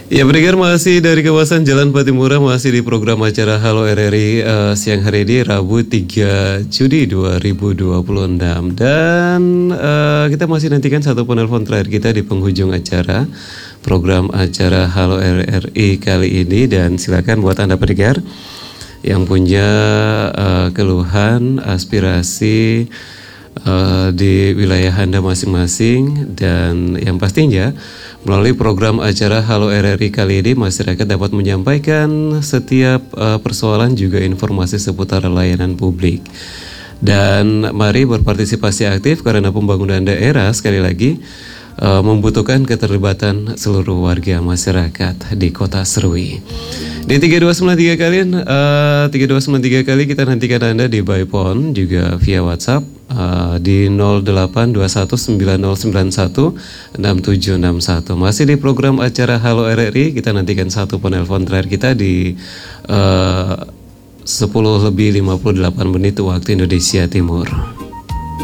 Ya, pendengar, masih dari kawasan Jalan Patimura, masih di program acara Halo RRI siang hari ini Rabu 3 Juni 2026. Dan kita masih nantikan satu penelpon terakhir kita di penghujung acara program acara Halo RRI kali ini. Dan silakan buat Anda pendengar yang punya keluhan, aspirasi di wilayah Anda masing-masing, dan yang pastinya melalui program acara Halo RRI kali ini masyarakat dapat menyampaikan setiap persoalan juga informasi seputar layanan publik. Dan mari berpartisipasi aktif karena pembangunan daerah sekali lagi membutuhkan keterlibatan seluruh warga masyarakat di Kota Serui. Di 3293 kali kita nantikan Anda di by phone juga via WhatsApp di 082190916761. Masih di program acara Halo RRI, kita nantikan satu penelpon terakhir kita di 10 lebih 58 menit waktu Indonesia Timur.